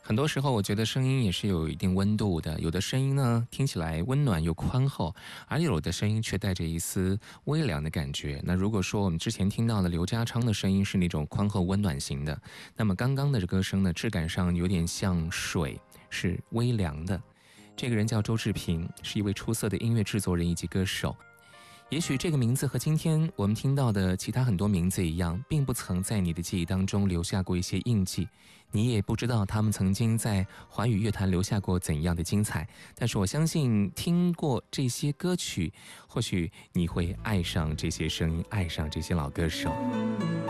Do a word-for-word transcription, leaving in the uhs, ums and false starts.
很多时候我觉得声音也是有一定温度的，有的声音呢听起来温暖又宽厚，而有的声音却带着一丝微凉的感觉。那如果说我们之前听到的刘家昌的声音是那种宽厚温暖型的，那么刚刚的这歌声呢，质感上有点像水，是微凉的。这个人叫周志平，是一位出色的音乐制作人以及歌手。也许这个名字和今天我们听到的其他很多名字一样，并不曾在你的记忆当中留下过一些印记，你也不知道他们曾经在华语乐坛留下过怎样的精彩。但是我相信听过这些歌曲，或许你会爱上这些声音，爱上这些老歌手。